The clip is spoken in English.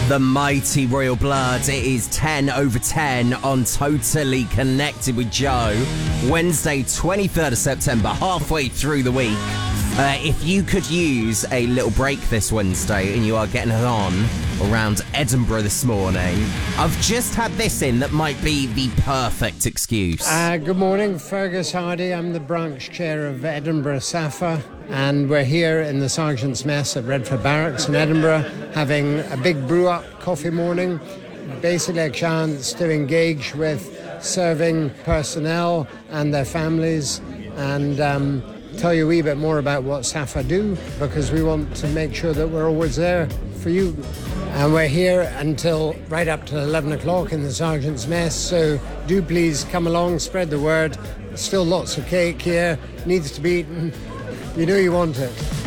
The mighty Royal Blood. It is 10 over 10 on Totally Connected with Joe. Wednesday, 23rd of September, halfway through the week. If you could use a little break this Wednesday and you are getting it on around Edinburgh this morning, I've just had this in that might be the perfect excuse. Good morning, Fergus Hardy. I'm the branch chair of Edinburgh SAFA, and we're here in the Sergeant's Mess at Redford Barracks in Edinburgh having a big brew-up coffee morning, basically a chance to engage with serving personnel and their families and tell you a wee bit more about what SAFA do, because we want to make sure that we're always there for you. And we're here until right up to 11 o'clock in the Sergeant's Mess, so do please come along, spread the word. Still lots of cake here, needs to be eaten. You know you want it.